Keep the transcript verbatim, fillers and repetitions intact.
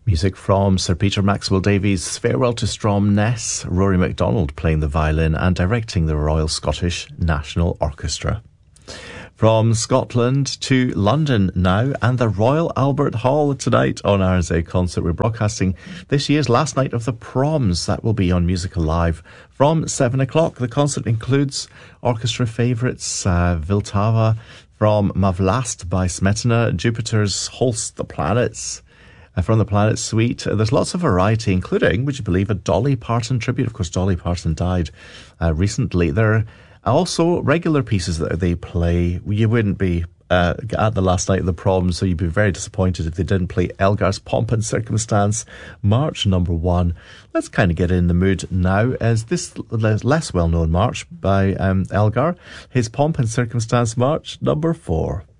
Music from Sir Peter Maxwell Davies' Farewell to Stromness, Rory MacDonald playing the violin and directing the Royal Scottish National Orchestra. From Scotland to London now, and the Royal Albert Hall tonight on R S A Concert. We're broadcasting this year's last night of the Proms. That will be on Music Alive from seven o'clock. The concert includes orchestra favourites, uh, Vltava from Mavlast by Smetana, Jupiter's Holst the Planets, Uh, from the Planet Suite. Uh, there's lots of variety, including, would you believe, a Dolly Parton tribute. Of course, Dolly Parton died uh, recently. There are also regular pieces that they play. You wouldn't be uh, at the last night of the Proms, so you'd be very disappointed if they didn't play Elgar's Pomp and Circumstance, March number one. Let's kind of get in the mood now, as this less well-known march by um, Elgar, his Pomp and Circumstance March number four.